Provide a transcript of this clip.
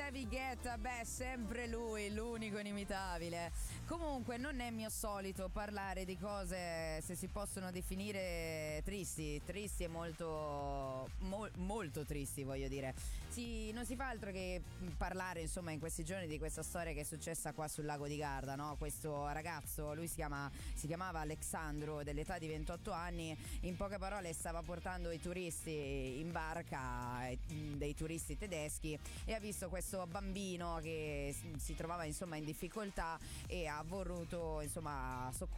David Guetta, beh, sempre lui, l'unico inimitabile. Comunque non è mio solito parlare di cose, se si possono definire tristi e molto tristi, voglio dire. Non si fa altro che parlare, insomma, in questi giorni di questa storia che è successa qua sul lago di Garda, no? Questo ragazzo, lui si chiamava Alexandro, dell'età di 28 anni, in poche parole stava portando i turisti in barca, dei turisti tedeschi, e ha visto questo bambino che si trovava insomma in difficoltà e ha voluto insomma